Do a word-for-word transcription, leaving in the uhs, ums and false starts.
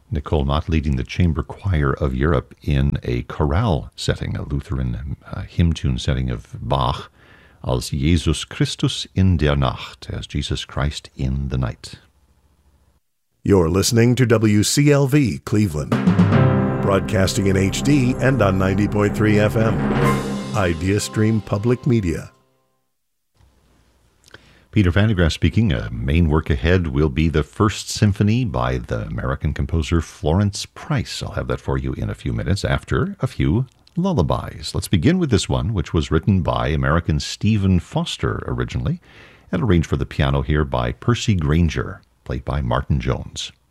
Nicole Mott leading the Chamber Choir of Europe in a chorale setting, a Lutheran uh, hymn tune setting of Bach, als Jesus Christus in der Nacht, as Jesus Christ in the night. You're listening to W C L V Cleveland, broadcasting in H D and on ninety point three F M. IdeaStream Public Media. Peter Vandegraff speaking. A main work ahead will be the First Symphony by the American composer Florence Price. I'll have that for you in a few minutes after a few lullabies. Let's begin with this one, which was written by American Stephen Foster originally, and arranged for the piano here by Percy Grainger, played by Martin Jones.